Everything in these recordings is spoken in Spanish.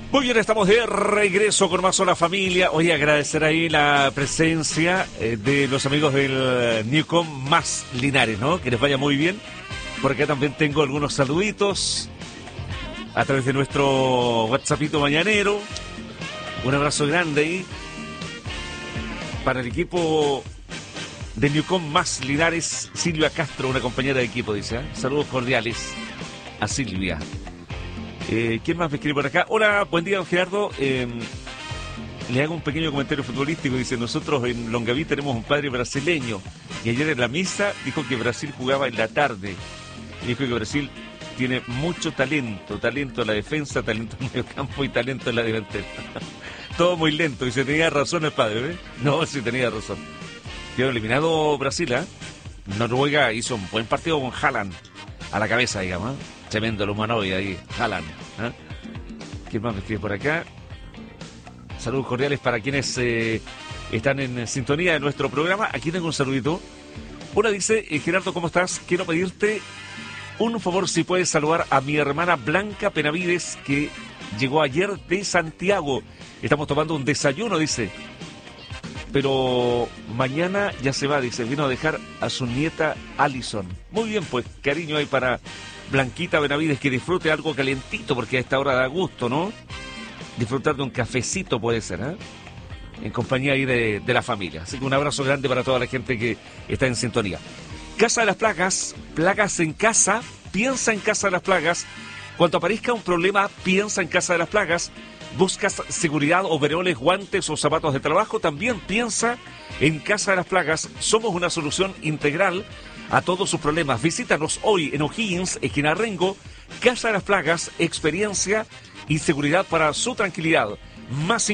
Muy bien, estamos de regreso con más Hola Familia. Hoy agradecer ahí la presencia de los amigos del Newcom más Linares, ¿no? Que les vaya muy bien. Por acá también tengo algunos saluditos a través de nuestro WhatsAppito mañanero. Un abrazo grande ahí para el equipo de Newcom más Linares. Silvia Castro, una compañera de equipo, dice, ¿eh? Saludos cordiales a Silvia. ¿Quién más me escribe por acá? Hola, buen día, don Gerardo. Le hago un pequeño comentario futbolístico. Dice, nosotros en Longaví tenemos un padre brasileño y ayer en la misa dijo que Brasil jugaba en la tarde. Y dijo que Brasil tiene mucho talento en la defensa, talento en el medio campo y talento en la delantera. Todo muy lento. Y se tenía razón el padre, ¿eh? No, sí tenía razón. Quedó eliminado Brasil, ¿eh? Noruega hizo un buen partido con Haaland a la cabeza, digamos, ¿eh? Tremendo el humanoide ahí, Haaland, ¿eh? ¿Quién más me escribe por acá? Saludos cordiales para quienes están en sintonía de nuestro programa. Aquí tengo un saludito. Una dice, Gerardo, ¿cómo estás? Quiero pedirte un favor si puedes saludar a mi hermana Blanca Penavides, que llegó ayer de Santiago. Estamos tomando un desayuno, dice. Pero mañana ya se va, dice. Vino a dejar a su nieta Alison. Muy bien, pues, cariño ahí para Blanquita Benavides, que disfrute algo calientito, porque a esta hora da gusto, ¿no? Disfrutar de un cafecito puede ser, ¿eh? En compañía ahí de la familia. Así que un abrazo grande para toda la gente que está en sintonía. Casa de las Plagas, plagas en casa, piensa en Casa de las Plagas. Cuando aparezca un problema, piensa en Casa de las Plagas. ¿Buscas seguridad, overoles, guantes o zapatos de trabajo? También piensa en Casa de las Plagas. Somos una solución integral a todos sus problemas. Visítanos hoy en O'Higgins, esquina Rengo. Casa de las Plagas, experiencia y seguridad para su tranquilidad. Más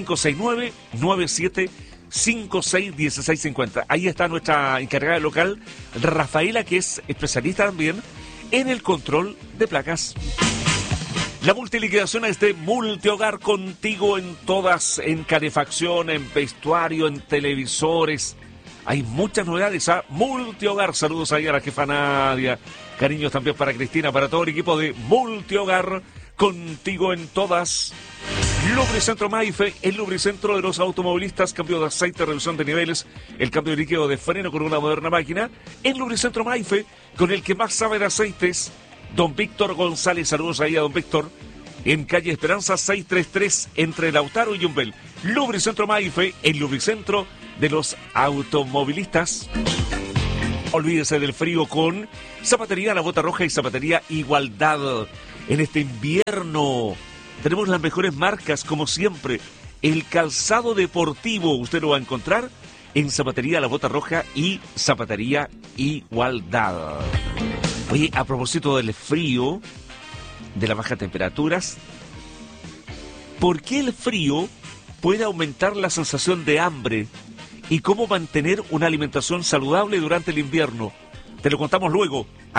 569-9756-1650. Ahí está nuestra encargada local, Rafaela, que es especialista también en el control de plagas. La multiliquidación es de Multihogar, contigo en todas, en calefacción, en vestuario, en televisores. Hay muchas novedades a Multihogar. Saludos ahí a la jefa Nadia. Cariños también para Cristina, para todo el equipo de Multihogar, contigo en todas. Lubricentro Maife, el lubricentro de los automovilistas, cambio de aceite, revisión de niveles, el cambio de líquido de freno con una moderna máquina. En Lubricentro Maife, con el que más sabe de aceites, don Víctor González. Saludos ahí a don Víctor, en calle Esperanza 633, entre Lautaro y Yumbel. Lubricentro Maife, el lubricentro de los automovilistas. Olvídese del frío con Zapatería La Bota Roja y Zapatería Igualdad. En este invierno tenemos las mejores marcas, como siempre. El calzado deportivo usted lo va a encontrar en Zapatería La Bota Roja y Zapatería Igualdad. Oye, a propósito del frío, de las bajas temperaturas, ¿por qué el frío puede aumentar la sensación de hambre? ¿Y cómo mantener una alimentación saludable durante el invierno? Te lo contamos luego,